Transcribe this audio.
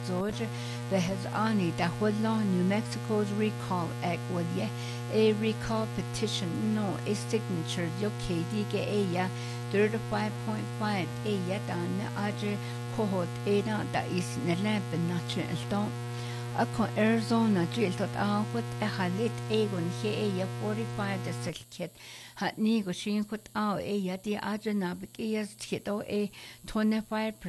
Georgia has ani da Huadlaw, New Mexico's recall act would a recall petition no a signature yo KD ge a 35.5 a dan aje kohot a da is nelamp nature elton. Ako Arizona drill tot out a halit egon he a 45 the silket hat ni go shin kut out a di aje nabik is hit a 25%